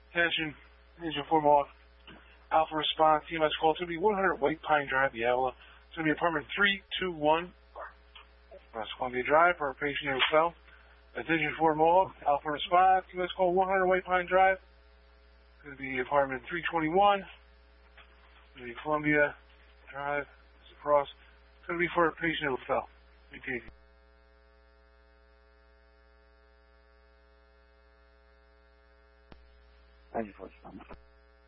Attention, engine 4 Mall, Alpha Response, EMS call. It's going to be 100 White Pine Drive, Yala. It's going to be apartment 321, West Columbia Drive, for a patient who fell. Attention 4 Mall, Alpha Response, EMS call 100 White Pine Drive. It's going to be apartment 321, it's going to be Columbia Drive, across. It's going to be for a patient who fell. Okay. Thank you for responding.